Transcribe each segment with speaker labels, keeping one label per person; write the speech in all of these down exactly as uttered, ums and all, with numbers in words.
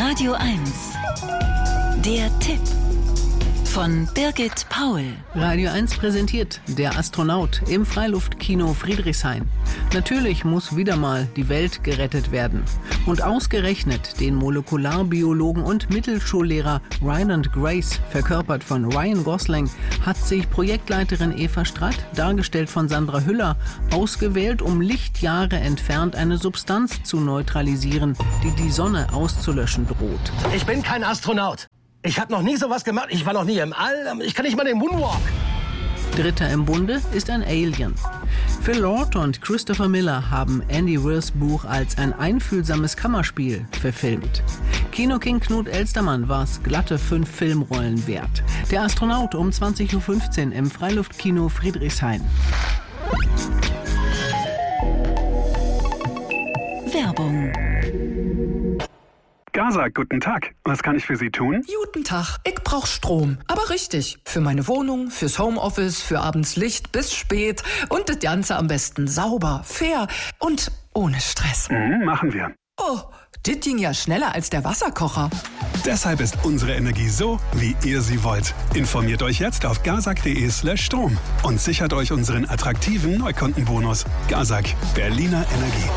Speaker 1: Radio eins. Der Tipp von Birgit Paul.
Speaker 2: Radio eins präsentiert Der Astronaut im Freiluftkino Friedrichshain. Natürlich muss wieder mal die Welt gerettet werden. Und ausgerechnet den Molekularbiologen und Mittelschullehrer Ryland Grace, verkörpert von Ryan Gosling, hat sich Projektleiterin Eva Stratt, dargestellt von Sandra Hüller, ausgewählt, um Lichtjahre entfernt eine Substanz zu neutralisieren, die die Sonne auszulöschen droht.
Speaker 3: Ich bin kein Astronaut. Ich habe noch nie sowas gemacht. Ich war noch nie im All. Ich kann nicht mal den Moonwalk.
Speaker 2: Dritter im Bunde ist ein Alien. Phil Lord und Christopher Miller haben Andy Weirs Buch als ein einfühlsames Kammerspiel verfilmt. Kinoking Knut Elstermann war's glatte fünf Filmrollen wert. Der Astronaut um zwanzig Uhr fünfzehn im Freiluftkino Friedrichshain.
Speaker 1: Werbung.
Speaker 4: Gazak, guten Tag. Was kann ich für Sie tun?
Speaker 5: Guten Tag. Ich brauch Strom. Aber richtig. Für meine Wohnung, fürs Homeoffice, für abends Licht bis spät. Und das Ganze am besten sauber, fair und ohne Stress.
Speaker 4: Mhm, machen wir.
Speaker 5: Oh, das ging ja schneller als der Wasserkocher.
Speaker 4: Deshalb ist unsere Energie so, wie ihr sie wollt. Informiert euch jetzt auf gazak.de slash Strom und sichert euch unseren attraktiven Neukundenbonus. Gazak, Berliner Energie.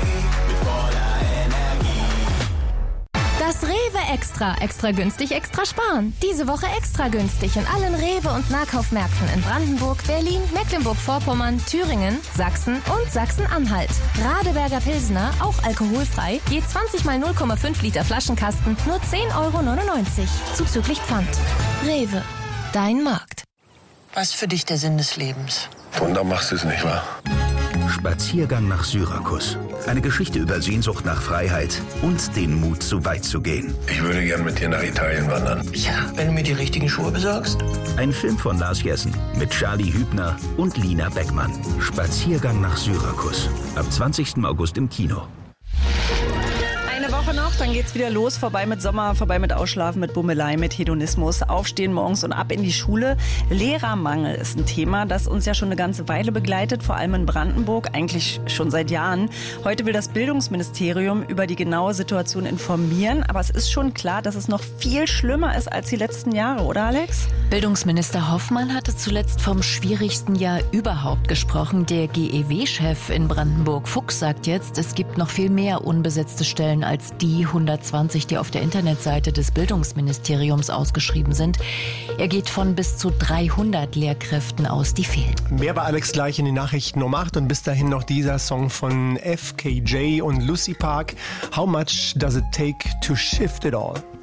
Speaker 6: Das Rewe Extra. Extra günstig, extra sparen. Diese Woche extra günstig in allen Rewe- und Nahkaufmärkten in Brandenburg, Berlin, Mecklenburg-Vorpommern, Thüringen, Sachsen und Sachsen-Anhalt. Radeberger Pilsner, auch alkoholfrei, je zwanzig mal null Komma fünf Liter Flaschenkasten, nur zehn Euro neunundneunzig. Zuzüglich Pfand. Rewe. Dein Markt.
Speaker 7: Was ist für dich der Sinn des Lebens?
Speaker 8: Wunder machst du es nicht, wahr?
Speaker 9: Spaziergang nach Syrakus. Eine Geschichte über Sehnsucht nach Freiheit und den Mut, so weit zu gehen.
Speaker 8: Ich würde gern mit dir nach Italien wandern.
Speaker 7: Ja, wenn du mir die richtigen Schuhe besorgst.
Speaker 9: Ein Film von Lars Jessen mit Charlie Hübner und Lina Beckmann. Spaziergang nach Syrakus. Ab zwanzigsten August im Kino.
Speaker 10: Eine Woche noch, dann geht's wieder los. Vorbei mit Sommer, vorbei mit Ausschlafen, mit Bummelei, mit Hedonismus. Aufstehen morgens und ab in die Schule. Lehrermangel ist ein Thema, das uns ja schon eine ganze Weile begleitet, vor allem in Brandenburg, eigentlich schon seit Jahren. Heute will das Bildungsministerium über die genaue Situation informieren. Aber es ist schon klar, dass es noch viel schlimmer ist als die letzten Jahre, oder Alex?
Speaker 11: Bildungsminister Hoffmann hatte zuletzt vom schwierigsten Jahr überhaupt gesprochen. Der G E W-Chef in Brandenburg, Fuchs, sagt jetzt, es gibt noch viel mehr unbesetzte Stellen als die hundertzwanzig, die auf der Internetseite des Bildungsministeriums ausgeschrieben sind. Er geht von bis zu dreihundert Lehrkräften aus, die fehlen.
Speaker 12: Mehr bei Alex gleich in den Nachrichten um acht und bis dahin noch dieser Song von F K J und Lucy Park. How much does it take to shift it all?